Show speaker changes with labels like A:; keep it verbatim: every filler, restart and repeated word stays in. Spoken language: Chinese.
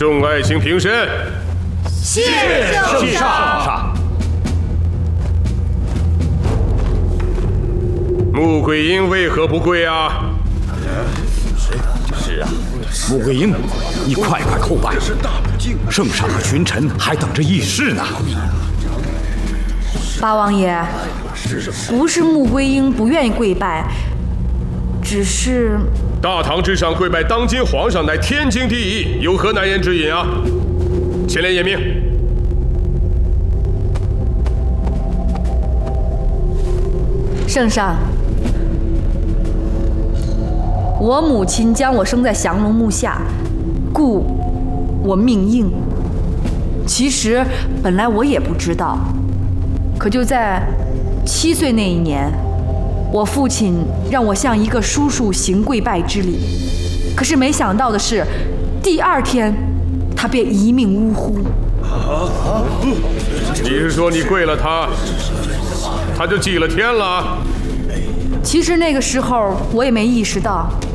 A: 众爱卿平身。
B: 谢圣上。
A: 穆桂英为何不跪啊？
C: 是啊，穆桂英，你快快叩拜！圣上和群臣还等着议事呢。
B: 八王爷，不是穆桂英不愿意跪拜，只是
A: 大唐之上跪拜当今皇上乃天经地义，有何难言之隐啊？前来验命。
B: 圣上，我母亲将我生在降龙木下，故我命硬。其实本来我也不知道，可就在七岁那一年，我父亲让我向一个叔叔行跪拜之礼。可是没想到的是，第二天他便一命呜呼。
A: 啊！你是说你跪了他，他就祭了天了？
B: 其实那个时候我也没意识到，